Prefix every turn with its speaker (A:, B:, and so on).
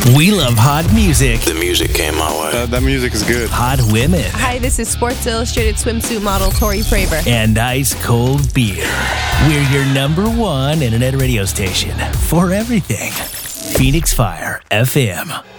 A: We love hot music.
B: The music came my way.
C: That music is good.
A: Hot women.
D: Hi, this is Sports Illustrated swimsuit model Tori Praver.
A: And ice cold beer. We're your number one internet radio station for everything. Phoenix Fire FM.